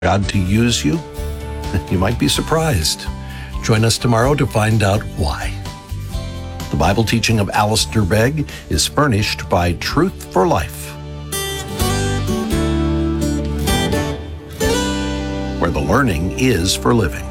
God to use you? You might be surprised. Join us tomorrow to find out why. The Bible teaching of Alistair Begg is furnished by Truth for Life, where the learning is for living.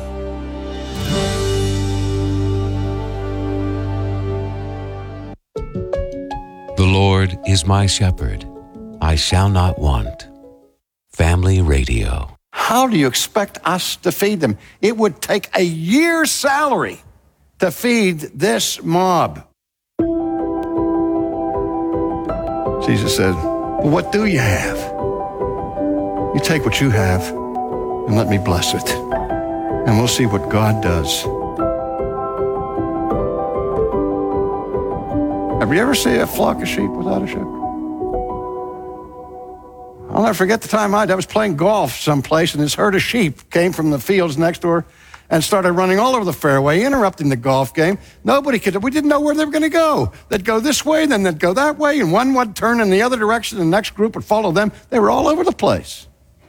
The Lord is my shepherd. I shall not want. Family Radio. How do you expect us to feed them? It would take a year's salary to feed this mob. Jesus said, well, what do you have? You take what you have and let me bless it. And we'll see what God does. Have you ever seen a flock of sheep without a shepherd? I'll never forget the time I was playing golf someplace, and this herd of sheep came from the fields next door and started running all over the fairway, interrupting the golf game. We didn't know where they were going to go. They'd go this way, then they'd go that way, and one would turn in the other direction, and the next group would follow them. They were all over the place.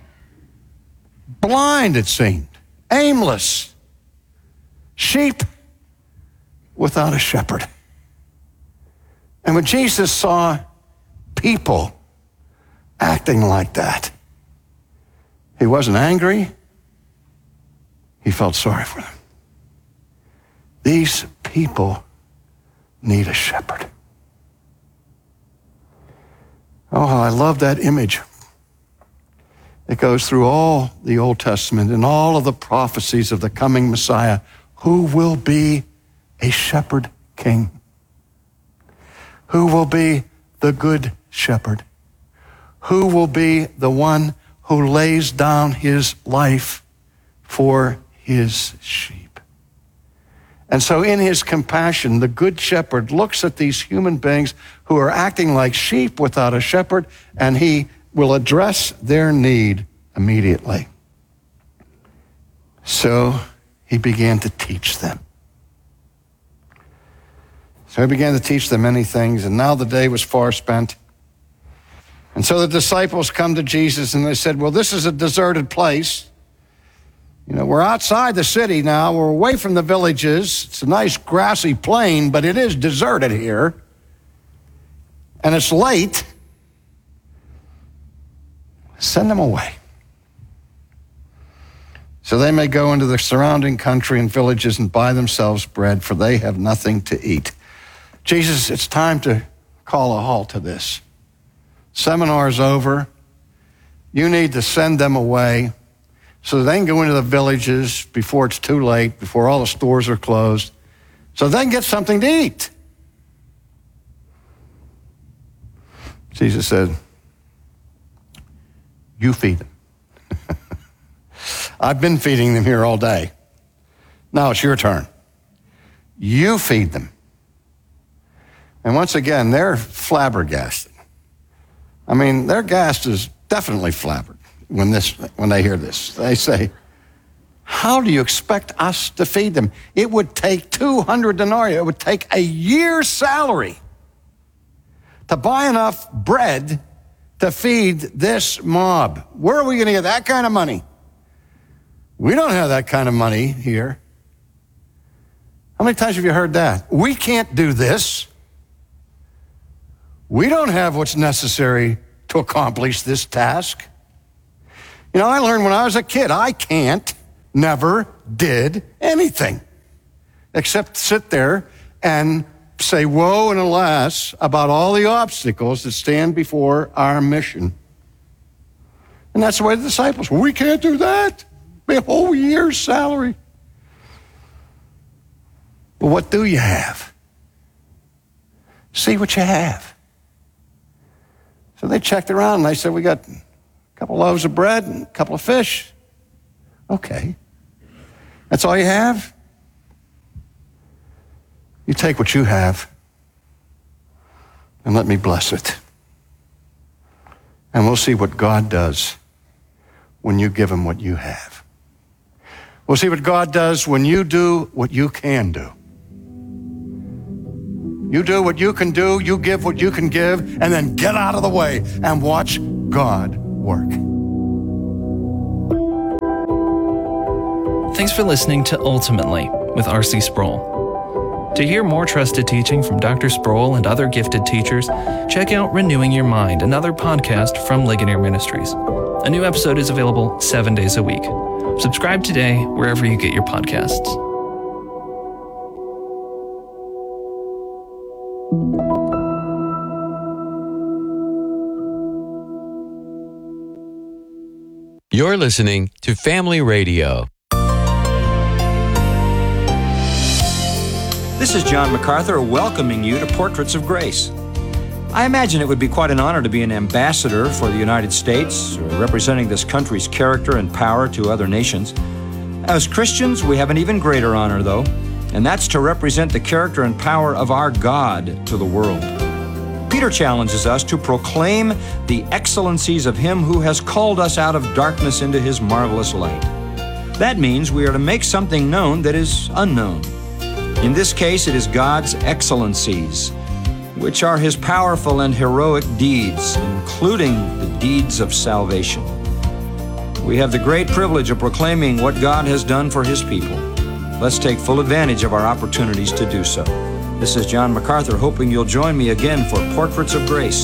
Blind, it seemed. Aimless. Sheep without a shepherd. And when Jesus saw people acting like that, he wasn't angry. He felt sorry for them. These people need a shepherd. Oh, I love that image. It goes through all the Old Testament and all of the prophecies of the coming Messiah, who will be a shepherd king, who will be the good shepherd, who will be the one who lays down his life for his sheep. And so in his compassion, the good shepherd looks at these human beings who are acting like sheep without a shepherd, and he will address their need immediately. So he began to teach them. So he began to teach them many things, and now the day was far spent. And so the disciples come to Jesus and they said, well, this is a deserted place. You know, we're outside the city now. We're away from the villages. It's a nice grassy plain, but it is deserted here. And it's late. Send them away, so they may go into the surrounding country and villages and buy themselves bread, for they have nothing to eat. Jesus, it's time to call a halt to this. Seminar's over. You need to send them away so they can go into the villages before it's too late, before all the stores are closed, so they can get something to eat. Jesus said, you feed them. I've been feeding them here all day. Now it's your turn. You feed them. And once again, they're flabbergasted. I mean, their guest is definitely flabbergasted when they hear this. They say, how do you expect us to feed them? It would take 200 denarii. It would take a year's salary to buy enough bread to feed this mob. Where are we going to get that kind of money? We don't have that kind of money here. How many times have you heard that? We can't do this. We don't have what's necessary to accomplish this task. You know, I learned when I was a kid, I never did anything except sit there and say woe and alas about all the obstacles that stand before our mission. And that's the way the disciples, we can't do that. Be a whole year's salary. But what do you have? See what you have. So they checked around and they said, we got a couple loaves of bread and a couple of fish. Okay. That's all you have? You take what you have and let me bless it. And we'll see what God does when you give him what you have. We'll see what God does when you do what you can do. You do what you can do, you give what you can give, and then get out of the way and watch God work. Thanks for listening to Ultimately with R.C. Sproul. To hear more trusted teaching from Dr. Sproul and other gifted teachers, check out Renewing Your Mind, another podcast from Ligonier Ministries. A new episode is available 7 days a week. Subscribe today wherever you get your podcasts. You're listening to Family Radio. This is John MacArthur welcoming you to Portraits of Grace. I imagine it would be quite an honor to be an ambassador for the United States, representing this country's character and power to other nations. As Christians, we have an even greater honor, though, and that's to represent the character and power of our God to the world. Peter challenges us to proclaim the excellencies of Him who has called us out of darkness into His marvelous light. That means we are to make something known that is unknown. In this case, it is God's excellencies, which are His powerful and heroic deeds, including the deeds of salvation. We have the great privilege of proclaiming what God has done for His people. Let's take full advantage of our opportunities to do so. This is John MacArthur, hoping you'll join me again for Portraits of Grace.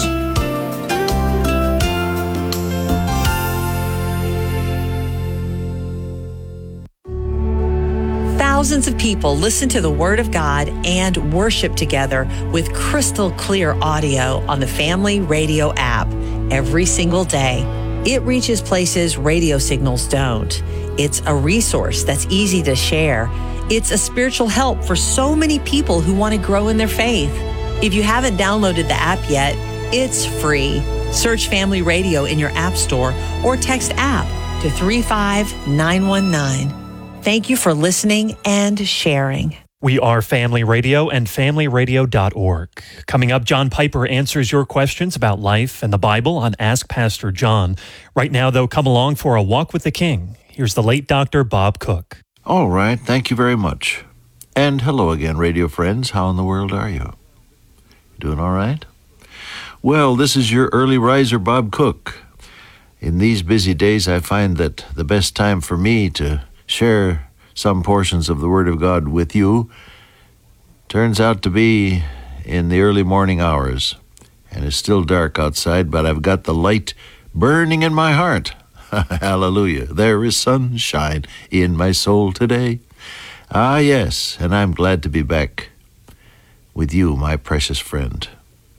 Thousands of people listen to the Word of God and worship together with crystal clear audio on the Family Radio app every single day. It reaches places radio signals don't. It's a resource that's easy to share. It's a spiritual help for so many people who want to grow in their faith. If you haven't downloaded the app yet, it's free. Search Family Radio in your app store or text app to 35919. Thank you for listening and sharing. We are Family Radio and FamilyRadio.org. Coming up, John Piper answers your questions about life and the Bible on Ask Pastor John. Right now, though, come along for a walk with the King. Here's the late Dr. Bob Cook. All right, thank you very much. And hello again, radio friends. How in the world are you? Doing all right? Well, this is your early riser, Bob Cook. In these busy days, I find that the best time for me to share some portions of the Word of God with you turns out to be in the early morning hours. And it's still dark outside, but I've got the light burning in my heart. Hallelujah. There is sunshine in my soul today. Ah, yes, and I'm glad to be back with you, my precious friend.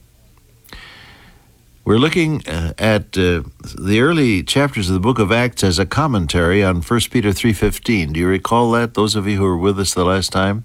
We're looking at the early chapters of the book of Acts as a commentary on 1 Peter 3:15. Do you recall that, those of you who were with us the last time?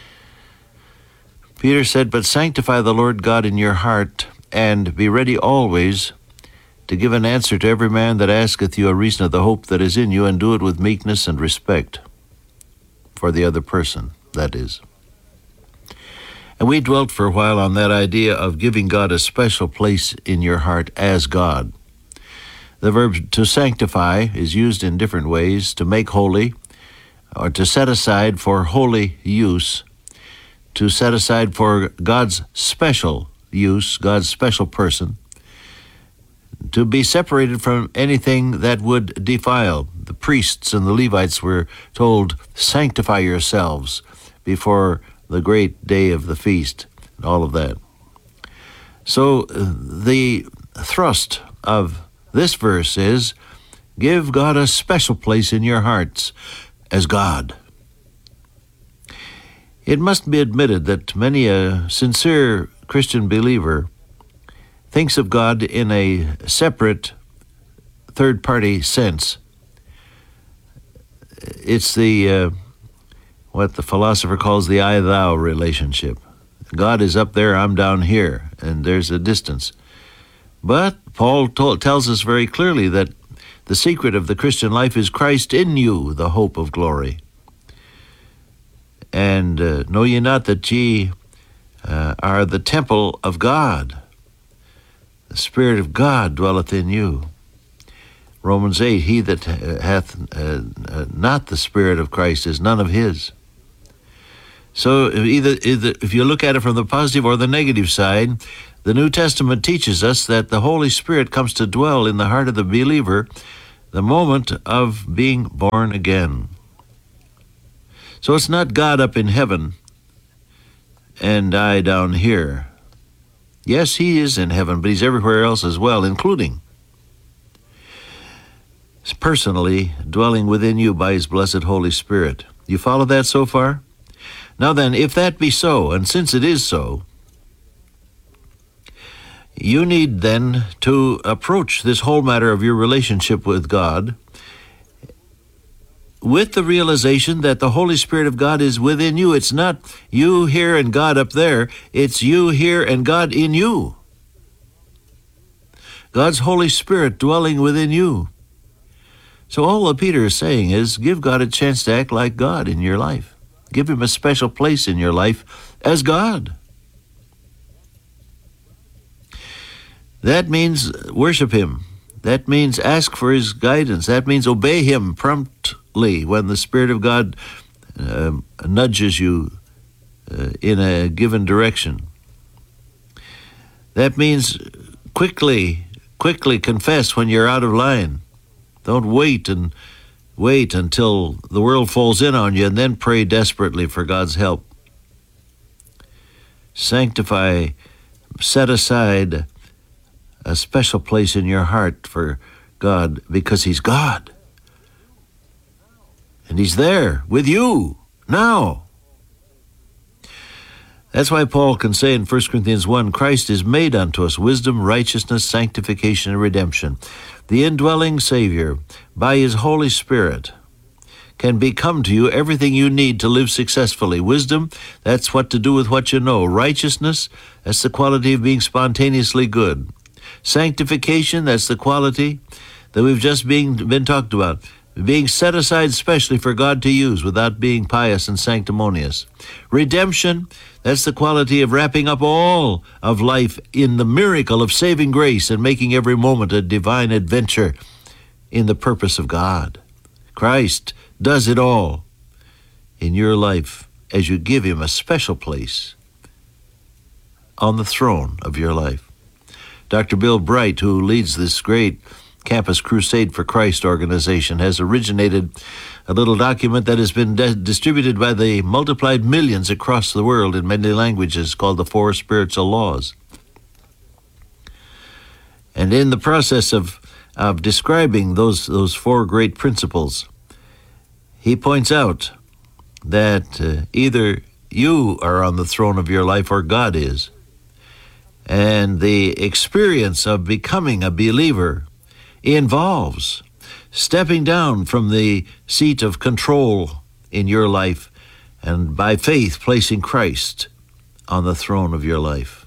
Peter said, "But sanctify the Lord God in your heart, and be ready always to give an answer to every man that asketh you a reason of the hope that is in you, and do it with meekness and respect for the other person," that is. And we dwelt for a while on that idea of giving God a special place in your heart as God. The verb to sanctify is used in different ways: to make holy, or to set aside for holy use, to set aside for God's special use, God's special person, to be separated from anything that would defile. The priests and the Levites were told, "Sanctify yourselves before the great day of the feast," and all of that. So the thrust of this verse is, give God a special place in your hearts as God. It must be admitted that many a sincere Christian believer thinks of God in a separate, third-party sense. It's the what the philosopher calls the I-thou relationship. God is up there, I'm down here, and there's a distance. But Paul tells us very clearly that the secret of the Christian life is Christ in you, the hope of glory. And know ye not that ye are the temple of God? The Spirit of God dwelleth in you. Romans 8, he that hath not the Spirit of Christ is none of his. So either if you look at it from the positive or the negative side, the New Testament teaches us that the Holy Spirit comes to dwell in the heart of the believer the moment of being born again. So it's not God up in heaven and I down here. Yes, he is in heaven, but he's everywhere else as well, including personally dwelling within you by his blessed Holy Spirit. You follow that so far? Now then, if that be so, and since it is so, you need then to approach this whole matter of your relationship with God with the realization that the Holy Spirit of God is within you. It's not you here and God up there. It's you here and God in you. God's Holy Spirit dwelling within you. So all that Peter is saying is give God a chance to act like God in your life. Give him a special place in your life as God. That means worship him. That means ask for his guidance. That means obey him promptly when the Spirit of God nudges you in a given direction. That means quickly confess when you're out of line. Don't wait until the world falls in on you and then pray desperately for God's help. Sanctify, set aside a special place in your heart for God because he's God. And he's there with you now. That's why Paul can say in 1 Corinthians 1, Christ is made unto us wisdom, righteousness, sanctification, and redemption. The indwelling Savior, by his Holy Spirit, can become to you everything you need to live successfully. Wisdom, that's what to do with what you know. Righteousness, that's the quality of being spontaneously good. Sanctification, that's the quality that we've just been talked about. Being set aside specially for God to use without being pious and sanctimonious. Redemption, that's the quality of wrapping up all of life in the miracle of saving grace and making every moment a divine adventure in the purpose of God. Christ does it all in your life as you give him a special place on the throne of your life. Dr. Bill Bright, who leads this great Campus Crusade for Christ organization, has originated a little document that has been distributed by the multiplied millions across the world in many languages called the Four Spiritual Laws. And in the process of describing those four great principles, he points out that either you are on the throne of your life or God is. And the experience of becoming a believer involves stepping down from the seat of control in your life and by faith placing Christ on the throne of your life.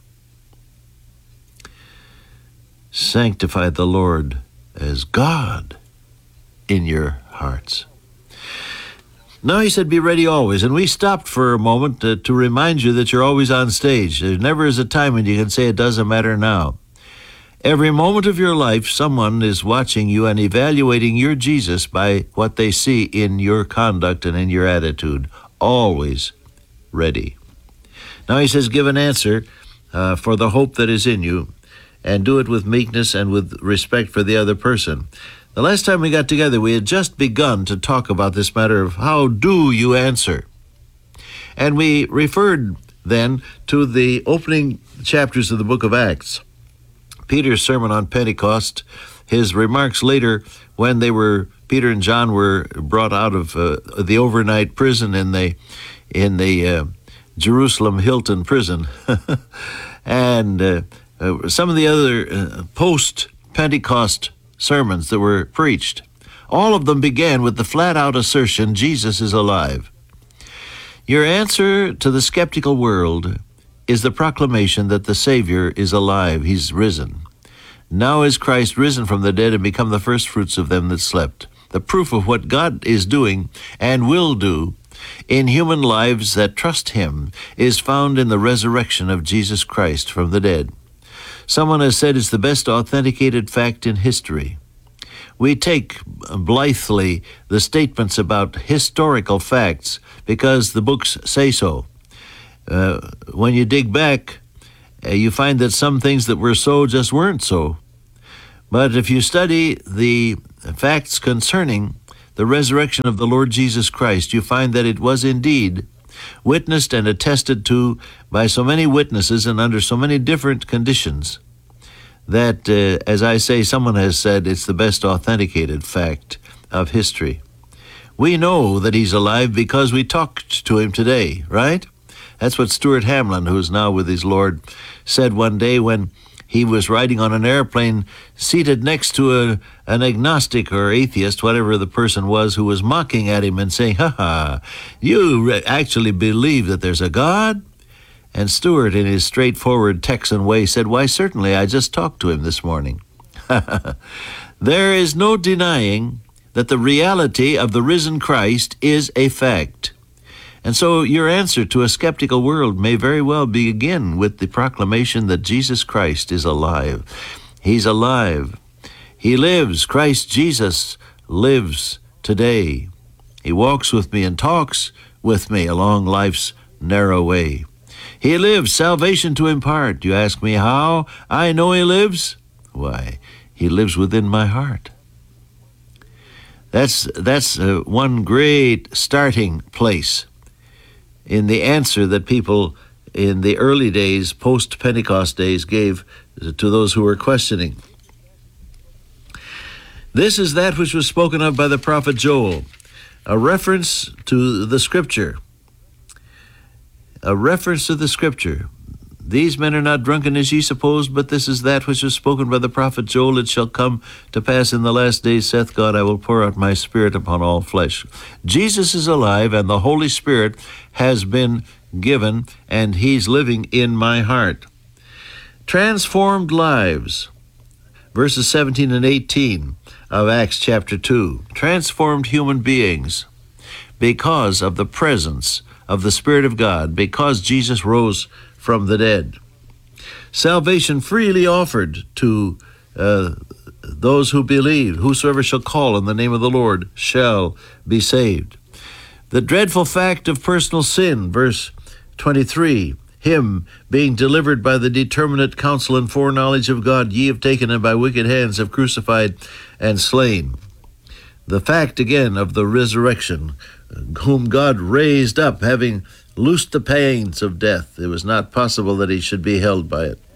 Sanctify the Lord as God in your hearts. Now he said, be ready always. And we stopped for a moment to remind you that you're always on stage. There never is a time when you can say it doesn't matter now. Every moment of your life, someone is watching you and evaluating your Jesus by what they see in your conduct and in your attitude. Always ready. Now he says, give an answer for the hope that is in you, and do it with meekness and with respect for the other person. The last time we got together, we had just begun to talk about this matter of how do you answer. And we referred then to the opening chapters of the book of Acts. Peter's sermon on Pentecost, his remarks later when Peter and John were brought out of the overnight prison in the Jerusalem Hilton prison, and some of the other post-Pentecost sermons that were preached. All of them began with the flat-out assertion, Jesus is alive. Your answer to the skeptical world is the proclamation that the Savior is alive. He's risen. Now is Christ risen from the dead and become the first fruits of them that slept. The proof of what God is doing and will do in human lives that trust him is found in the resurrection of Jesus Christ from the dead. Someone has said it's the best authenticated fact in history. We take blithely the statements about historical facts because the books say so. When you dig back, you find that some things that were so just weren't so. But if you study the facts concerning the resurrection of the Lord Jesus Christ, you find that it was indeed witnessed and attested to by so many witnesses and under so many different conditions that, as I say, someone has said, it's the best authenticated fact of history. We know that he's alive because we talked to him today, right? That's what Stuart Hamlin, who's now with his Lord, said one day when he was riding on an airplane seated next to an agnostic or atheist, whatever the person was, who was mocking at him and saying, "Ha, you actually believe that there's a God?" And Stuart, in his straightforward Texan way, said, "Why, certainly, I just talked to him this morning." There is no denying that the reality of the risen Christ is a fact. And so your answer to a skeptical world may very well begin with the proclamation that Jesus Christ is alive. He's alive. He lives. Christ Jesus lives today. He walks with me and talks with me along life's narrow way. He lives, salvation to impart. You ask me how I know he lives? Why, he lives within my heart. That's one great starting place in the answer that people in the early days, post-Pentecost days, gave to those who were questioning. This is that which was spoken of by the prophet Joel, a reference to the Scripture. A reference to the Scripture. These men are not drunken as ye suppose, but this is that which was spoken by the prophet Joel. It shall come to pass in the last days, saith God, I will pour out my Spirit upon all flesh. Jesus is alive, and the Holy Spirit has been given, and he's living in my heart. Transformed lives, verses 17 and 18 of Acts chapter 2. Transformed human beings because of the presence of the Spirit of God, because Jesus rose from the dead. Salvation freely offered to those who believe. Whosoever shall call on the name of the Lord shall be saved. The dreadful fact of personal sin, verse 23, him being delivered by the determinate counsel and foreknowledge of God, ye have taken, and by wicked hands have crucified and slain. The fact again of the resurrection, whom God raised up, having loosed the pains of death. It was not possible that he should be held by it.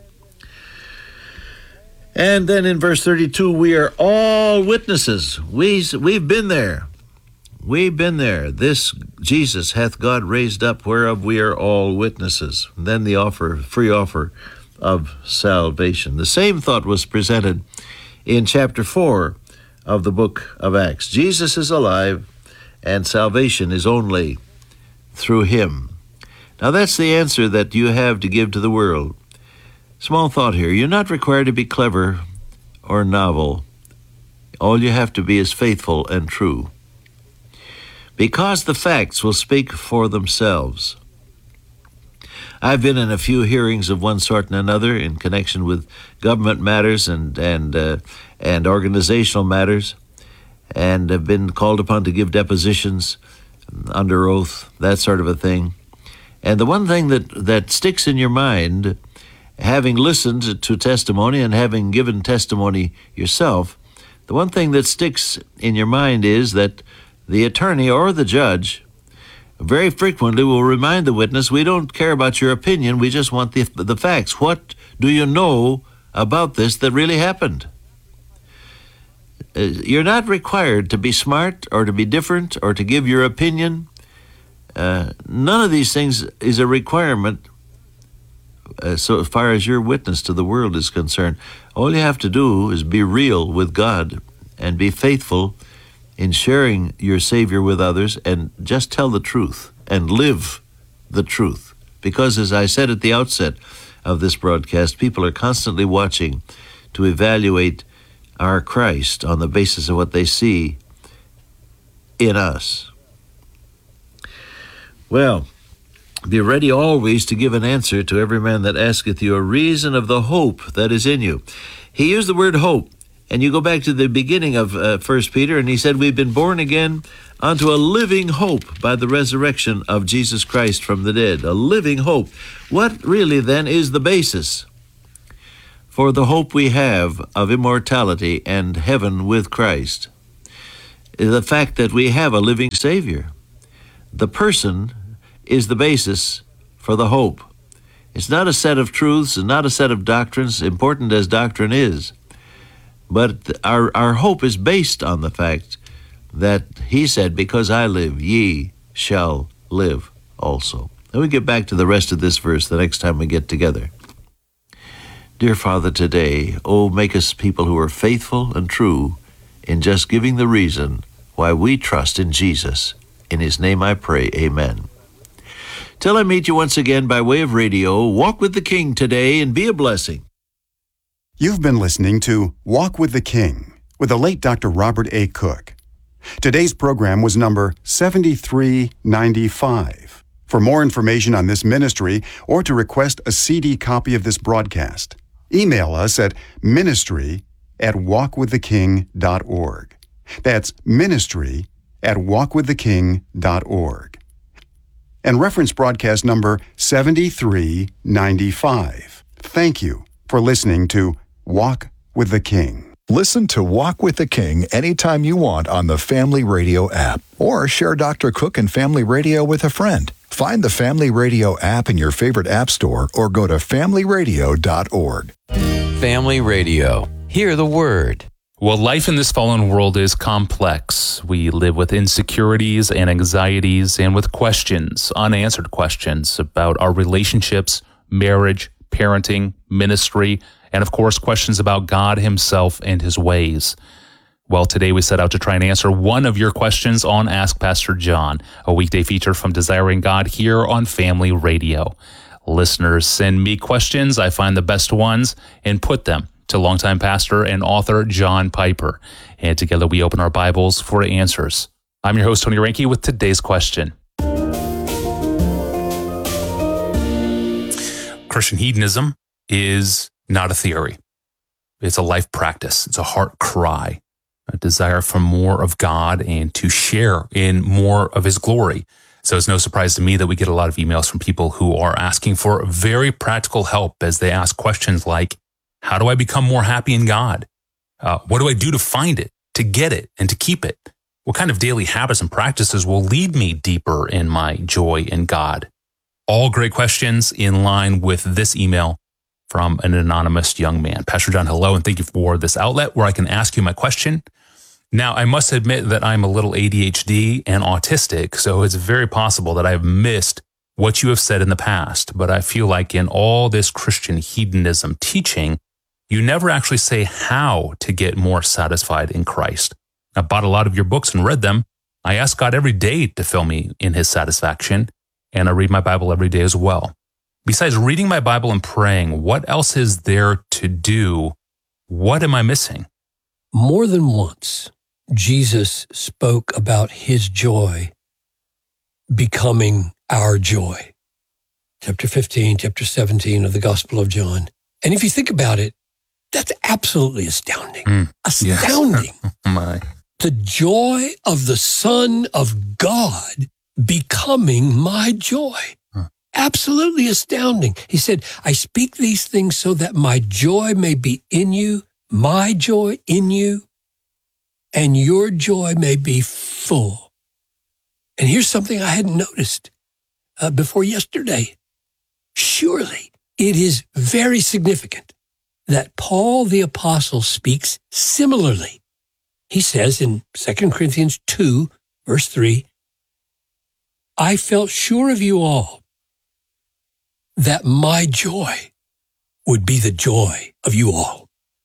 And then in verse 32, we are all witnesses. We've been there. We've been there. This Jesus hath God raised up, whereof we are all witnesses. And then the free offer of salvation. The same thought was presented in chapter 4 of the book of Acts. Jesus is alive, and salvation is only through him. Now that's the answer that you have to give to the world. Small thought here. You're not required to be clever or novel. All you have to be is faithful and true. Because the facts will speak for themselves. I've been in a few hearings of one sort and another in connection with government matters and organizational matters, and have been called upon to give depositions under oath, that sort of a thing. And the one thing that sticks in your mind, having listened to testimony and having given testimony yourself, the one thing that sticks in your mind is that the attorney or the judge very frequently will remind the witness, we don't care about your opinion, we just want the facts. What do you know about this that really happened? You're not required to be smart or to be different or to give your opinion. None of these things is a requirement so far as your witness to the world is concerned. All you have to do is be real with God and be faithful in sharing your Savior with others, and just tell the truth and live the truth. Because as I said at the outset of this broadcast, people are constantly watching to evaluate our Christ on the basis of what they see in us. Well, be ready always to give an answer to every man that asketh you a reason of the hope that is in you. He used the word hope, and you go back to the beginning of 1 Peter, and he said, we've been born again unto a living hope by the resurrection of Jesus Christ from the dead. A living hope. What really then is the basis for the hope we have of immortality and heaven with Christ? the fact that we have a living Savior. The person is the basis for the hope. It's not a set of truths and not a set of doctrines, important as doctrine is. But our hope is based on the fact that he said, because I live, ye shall live also. Let me get back to the rest of this verse the next time we get together. Dear Father, today, make us people who are faithful and true in just giving the reason why we trust in Jesus. In his name I pray, amen. Till I meet you once again by way of radio, walk with the King today and be a blessing. You've been listening to Walk with the King with the late Dr. Robert A. Cook. Today's program was number 7395. For more information on this ministry or to request a CD copy of this broadcast, email us at ministry@walkwiththeking.org. That's ministry@walkwiththeking.org. And reference broadcast number 7395. Thank you for listening to Walk with the King. Listen to Walk with the King anytime you want on the Family Radio app, or share Dr. Cook and Family Radio with a friend. Find the Family Radio app in your favorite app store or go to familyradio.org. Family Radio. Hear the word. Well, life in this fallen world is complex. We live with insecurities and anxieties and with questions, unanswered questions about our relationships, marriage, parenting, ministry, and of course, questions about God himself and his ways. Well, today we set out to try and answer one of your questions on Ask Pastor John, a weekday feature from Desiring God here on Family Radio. Listeners send me questions. I find the best ones and put them to longtime pastor and author John Piper. And together we open our Bibles for answers. I'm your host, Tony Reinke, with today's question. Christian hedonism is not a theory. It's a life practice. It's a heart cry, a desire for more of God and to share in more of his glory. So it's no surprise to me that we get a lot of emails from people who are asking for very practical help as they ask questions like, how do I become more happy in God? What do I do to find it, to get it, and to keep it? What kind of daily habits and practices will lead me deeper in my joy in God? All great questions in line with this email from an anonymous young man. Pastor John, hello, and thank you for this outlet where I can ask you my question. Now, I must admit that I'm a little ADHD and autistic, so it's very possible that I've missed what you have said in the past, but I feel like in all this Christian hedonism teaching, you never actually say how to get more satisfied in Christ. I bought a lot of your books and read them. I ask God every day to fill me in his satisfaction, and I read my Bible every day as well. Besides reading my Bible and praying, what else is there to do? What am I missing? More than once, Jesus spoke about his joy becoming our joy. Chapter 15, chapter 17 of the Gospel of John. And if you think about it, that's absolutely astounding. Astounding. Yeah. My. The joy of the Son of God becoming my joy. Absolutely astounding. He said, I speak these things so that my joy may be in you, my joy in you, and your joy may be full. And here's something I hadn't noticed before yesterday. Surely it is very significant that Paul the Apostle speaks similarly. He says in 2 Corinthians 2, verse 3, I felt sure of you all that my joy would be the joy of you all.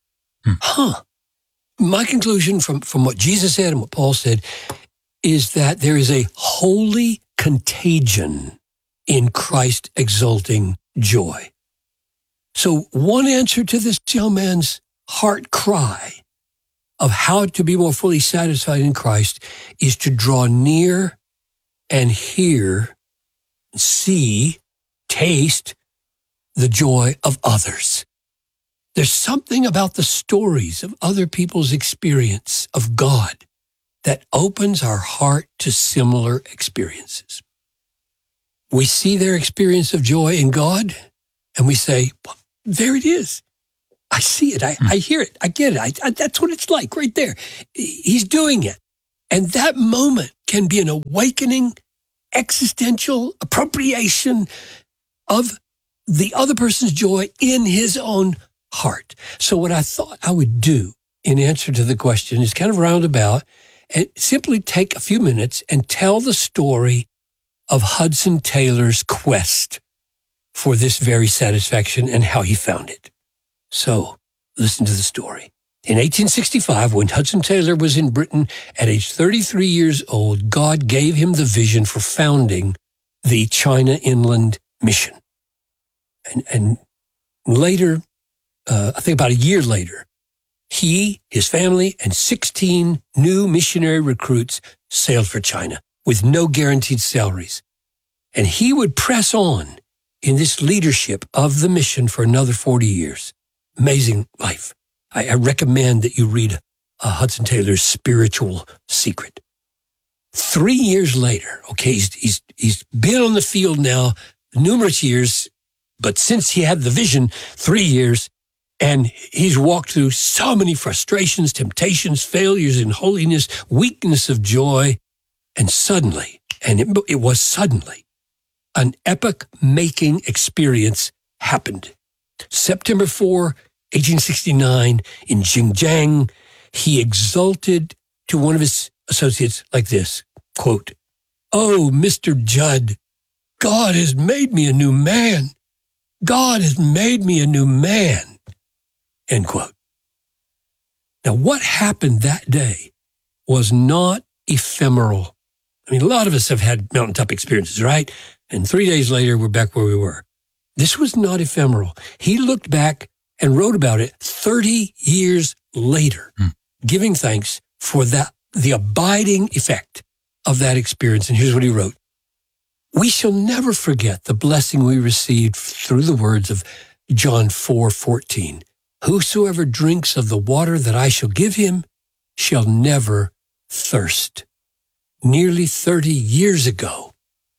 My conclusion from what Jesus said and what Paul said is that there is a holy contagion in Christ exalting joy. So one answer to this young man's heart cry of how to be more fully satisfied in Christ is to draw near and hear, see, taste the joy of others. There's something about the stories of other people's experience of God that opens our heart to similar experiences. We see their experience of joy in God, and we say, well, there it is. I see it. I hear it. I get it. That's what it's like right there. He's doing it. And that moment can be an awakening, existential appropriation of the other person's joy in his own heart. So what I thought I would do in answer to the question is kind of roundabout and simply take a few minutes and tell the story of Hudson Taylor's quest for this very satisfaction and how he found it. So listen to the story. In 1865, when Hudson Taylor was in Britain at age 33 years old, God gave him the vision for founding the China Inland Mission. And later, I think about a year later, he, his family, and 16 new missionary recruits sailed for China with no guaranteed salaries. And he would press on in this leadership of the mission for another 40 years. Amazing life. I recommend that you read Hudson Taylor's Spiritual Secret. 3 years later, okay, he's been on the field now numerous years, but since he had the vision, 3 years, and he's walked through so many frustrations, temptations, failures in holiness, weakness of joy, and suddenly, and it was suddenly, an epoch-making experience happened. September 4, 1869, in Xinjiang, he exulted to one of his associates like this, quote, "Oh, Mr. Judd, God has made me a new man. God has made me a new man," end quote. Now, what happened that day was not ephemeral. I mean, a lot of us have had mountaintop experiences, right? And 3 days later, we're back where we were. This was not ephemeral. He looked back and wrote about it 30 years later, giving thanks for the abiding effect of that experience. And here's what he wrote. "We shall never forget the blessing we received through the words of John 4:14. Whosoever drinks of the water that I shall give him shall never thirst." Nearly 30 years ago,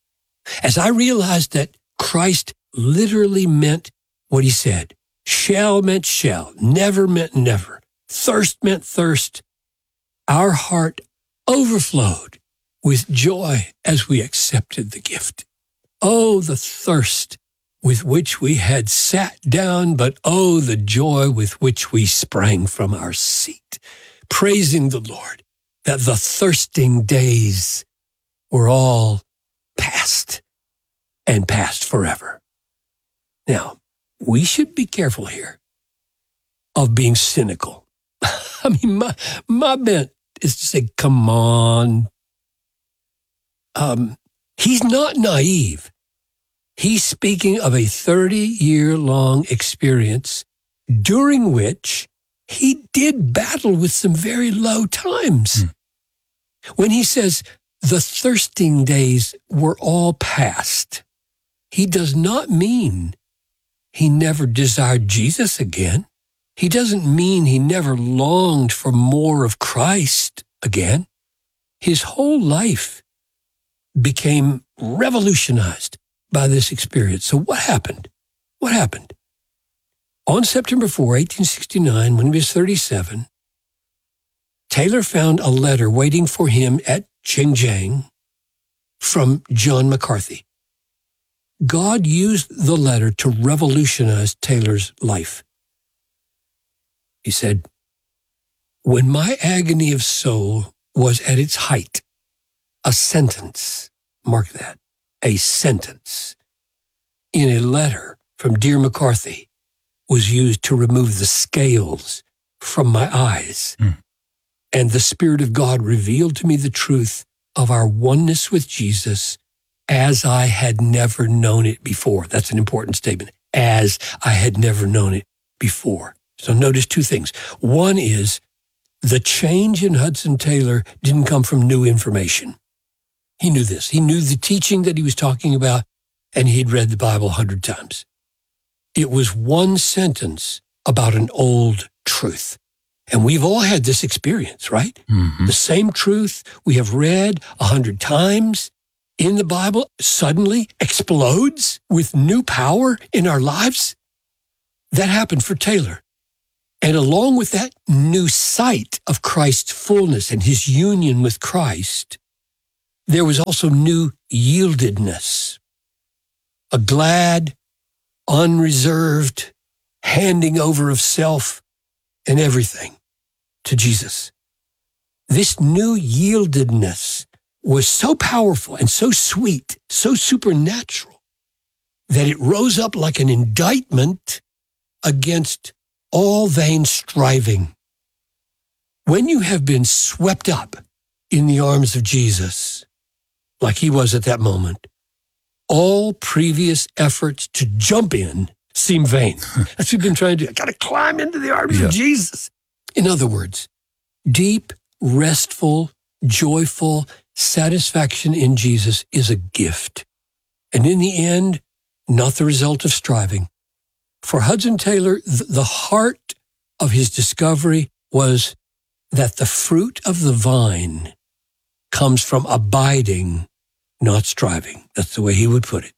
as I realized that Christ literally meant what he said, shall meant shall, never meant never, thirst meant thirst, our heart overflowed with joy as we accepted the gift. Oh, the thirst with which we had sat down, but oh, the joy with which we sprang from our seat, praising the Lord that the thirsting days were all past and past forever. Now, we should be careful here of being cynical. I mean, my bent is to say, come on. He's not naive. He's speaking of a 30-year-long experience during which he did battle with some very low times. When he says the thirsting days were all past, he does not mean he never desired Jesus again. He doesn't mean he never longed for more of Christ again. His whole life became revolutionized by this experience. So what happened? What happened? On September 4, 1869, when he was 37, Taylor found a letter waiting for him at Xinjiang from John McCarthy. God used the letter to revolutionize Taylor's life. He said, "When my agony of soul was at its height, a sentence," mark that, a sentence, in a letter from dear McCarthy was used to remove the scales from my eyes. And the Spirit of God revealed to me the truth of our oneness with Jesus as I had never known it before. That's an important statement. As I had never known it before. So notice two things. One is the change in Hudson Taylor didn't come from new information. He knew this. He knew the teaching that he was talking about, and he'd read the Bible 100 times. It was one sentence about an old truth. And we've all had this experience, right? The same truth we have read 100 times in the Bible suddenly explodes with new power in our lives. That happened for Taylor. And along with that new sight of Christ's fullness and his union with Christ, there was also new yieldedness, a glad, unreserved handing over of self and everything to Jesus. This new yieldedness was so powerful and so sweet, so supernatural, that it rose up like an indictment against all vain striving. When you have been swept up in the arms of Jesus, like he was at that moment, all previous efforts to jump in seem vain. That's what we've been trying to do. I got to climb into the arms of Jesus. In other words, deep, restful, joyful satisfaction in Jesus is a gift. And in the end, not the result of striving. For Hudson Taylor, the heart of his discovery was that the fruit of the vine comes from abiding, not striving. That's the way he would put it.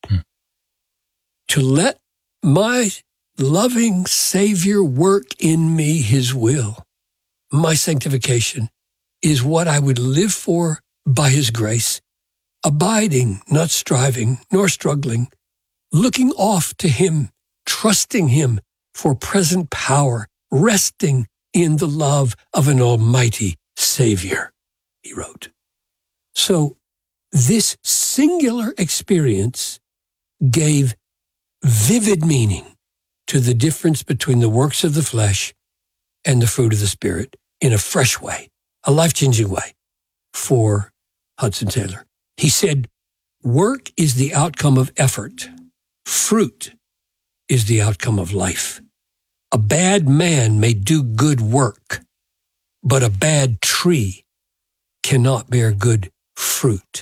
To let my loving Savior work in me his will, my sanctification, is what I would live for by his grace, abiding, not striving, nor struggling, looking off to him, trusting him for present power, resting in the love of an almighty Savior, he wrote. So this singular experience gave vivid meaning to the difference between the works of the flesh and the fruit of the Spirit in a fresh way, a life-changing way for Hudson Taylor. He said, work is the outcome of effort. Fruit is the outcome of life. A bad man may do good work, but a bad tree cannot bear good fruit.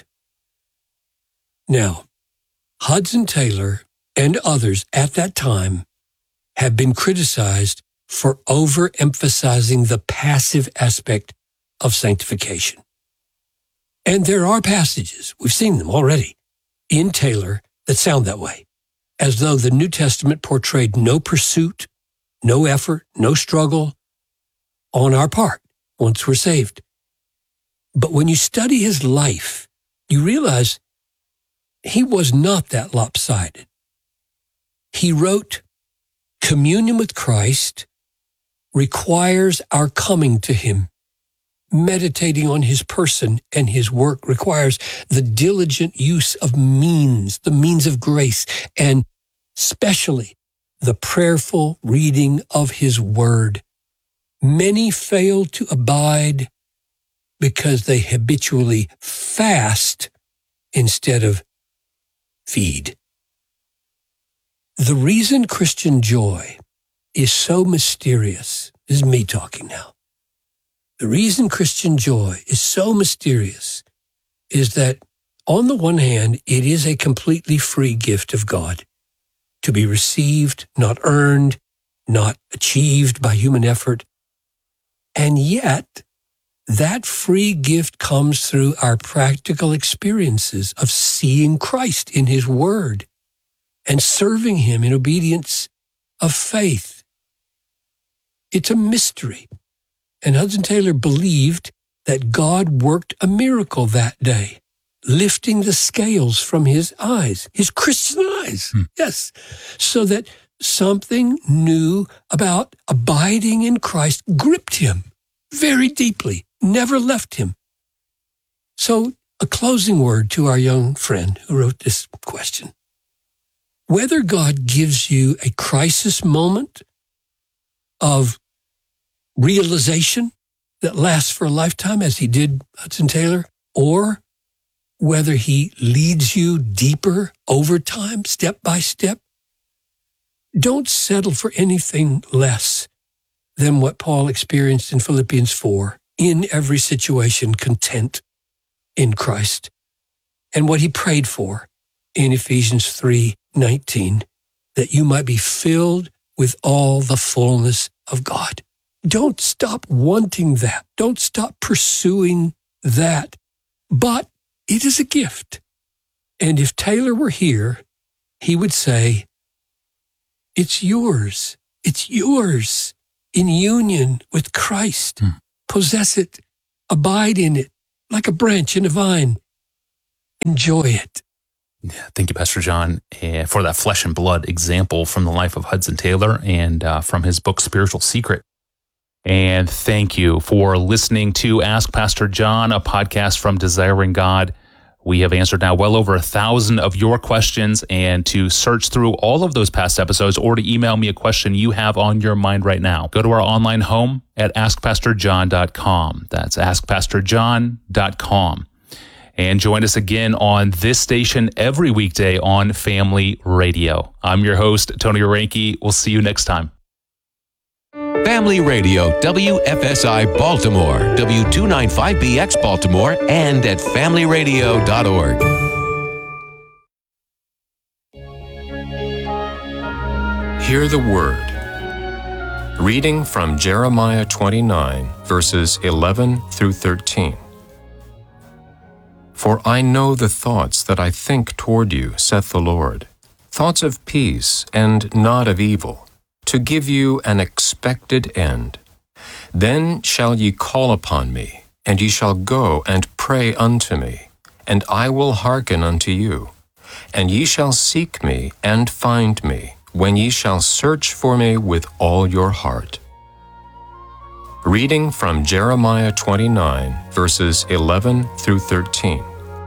Now, Hudson Taylor and others at that time have been criticized for overemphasizing the passive aspect of sanctification. And there are passages, we've seen them already, in Taylor that sound that way, as though the New Testament portrayed no pursuit, no effort, no struggle on our part once we're saved. But when you study his life, you realize he was not that lopsided. He wrote, communion with Christ requires our coming to him. Meditating on his person and his work requires the diligent use of means, the means of grace, and especially the prayerful reading of his word. Many fail to abide because they habitually fast instead of feed. The reason Christian joy is so mysterious, this is me talking now. The reason Christian joy is so mysterious is that, on the one hand, it is a completely free gift of God to be received, not earned, not achieved by human effort. And yet, that free gift comes through our practical experiences of seeing Christ in his word and serving him in obedience of faith. It's a mystery. And Hudson Taylor believed that God worked a miracle that day, lifting the scales from his eyes, his Christian eyes, yes, so that something new about abiding in Christ gripped him very deeply, never left him. So, a closing word to our young friend who wrote this question. Whether God gives you a crisis moment of realization that lasts for a lifetime, as he did Hudson Taylor, or whether he leads you deeper over time, step by step, don't settle for anything less than what Paul experienced in Philippians 4, in every situation content in Christ, and what he prayed for in Ephesians 3:19, that you might be filled with all the fullness of God. Don't stop wanting that. Don't stop pursuing that. But it is a gift. And if Taylor were here, he would say, it's yours. It's yours. in union with Christ. Possess it. Abide in it like a branch in a vine. Enjoy it. Yeah, thank you, Pastor John, for that flesh and blood example from the life of Hudson Taylor and from his book, Spiritual Secret. And thank you for listening to Ask Pastor John, a podcast from Desiring God. We have answered now well over 1,000 of your questions, and to search through all of those past episodes or to email me a question you have on your mind right now, go to our online home at askpastorjohn.com. That's askpastorjohn.com. And join us again on this station every weekday on Family Radio. I'm your host, Tony Orenke. We'll see you next time. Family Radio, WFSI Baltimore, W295BX Baltimore, and at familyradio.org. Hear the Word. Reading from Jeremiah 29, verses 11 through 13. For I know the thoughts that I think toward you, saith the Lord, thoughts of peace and not of evil, to give you an expected end. Then shall ye call upon me, and ye shall go and pray unto me, and I will hearken unto you. And ye shall seek me and find me, when ye shall search for me with all your heart. Reading from Jeremiah 29, verses 11 through 13.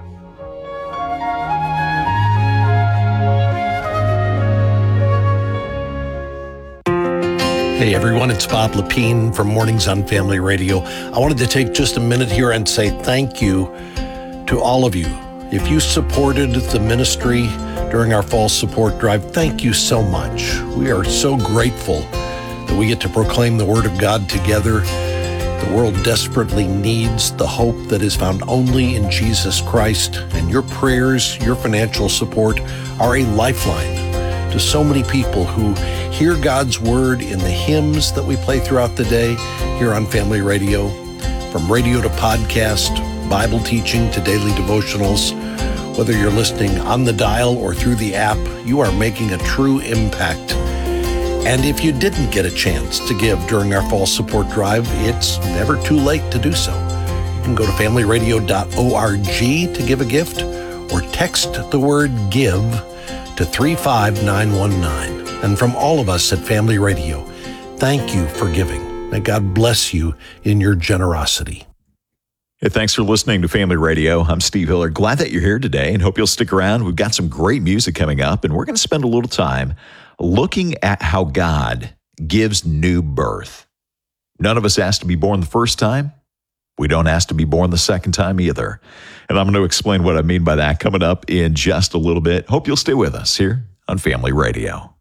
Hey everyone, it's Bob Lepine from Mornings on Family Radio. I wanted to take just a minute here and say thank you to all of you. If you supported the ministry during our fall support drive, thank you so much. We are so grateful that we get to proclaim the Word of God together. The world desperately needs the hope that is found only in Jesus Christ, and your prayers, your financial support are a lifeline to so many people who hear God's Word in the hymns that we play throughout the day here on Family Radio. From radio to podcast, Bible teaching to daily devotionals, whether you're listening on the dial or through the app, you are making a true impact. And if you didn't get a chance to give during our fall support drive, it's never too late to do so. You can go to familyradio.org to give a gift or text the word GIVE to 35919. And from all of us at Family Radio, thank you for giving. May God bless you in your generosity. Hey, thanks for listening to Family Radio. I'm Steve Hiller. Glad that you're here today and hope you'll stick around. We've got some great music coming up, and we're going to spend a little time looking at how God gives new birth. None of us asked to be born the first time. We don't ask to be born the second time either. And I'm going to explain what I mean by that coming up in just a little bit. Hope you'll stay with us here on Family Radio.